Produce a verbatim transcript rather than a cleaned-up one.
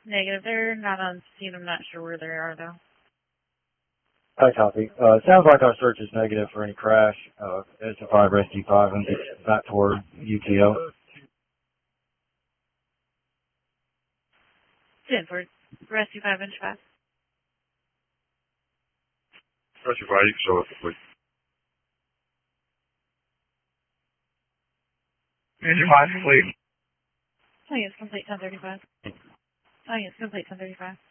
Negative. They're not on scene. I'm not sure where they are, though. I copy. Uh, sounds like our search is negative for any crash. Uh, S five, Rescue five, and get back toward U T O. ten for Rescue five, Inch five. Rescue five, you can show us the please. Engine five, complete. Oh, yes, complete ten thirty-five. Oh, yes, complete ten thirty-five.